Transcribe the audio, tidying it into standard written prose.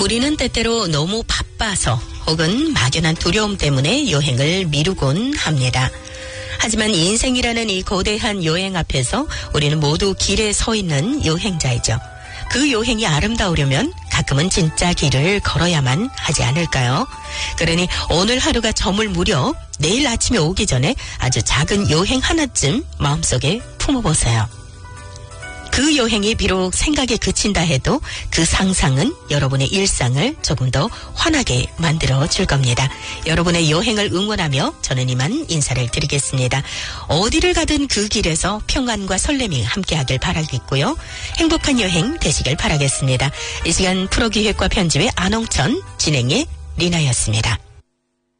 우리는 때때로 너무 바빠서 혹은 막연한 두려움 때문에 여행을 미루곤 합니다. 하지만 인생이라는 이 거대한 여행 앞에서 우리는 모두 길에 서 있는 여행자이죠. 그 여행이 아름다우려면 가끔은 진짜 길을 걸어야만 하지 않을까요? 그러니 오늘 하루가 저물 무렵 내일 아침에 오기 전에 아주 작은 여행 하나쯤 마음속에 품어보세요. 그 여행이 비록 생각에 그친다 해도 그 상상은 여러분의 일상을 조금 더 환하게 만들어 줄 겁니다. 여러분의 여행을 응원하며 저는 이만 인사를 드리겠습니다. 어디를 가든 그 길에서 평안과 설렘이 함께하길 바라겠고요. 행복한 여행 되시길 바라겠습니다. 이 시간 프로기획과 편집의 안홍천, 진행의 리나였습니다.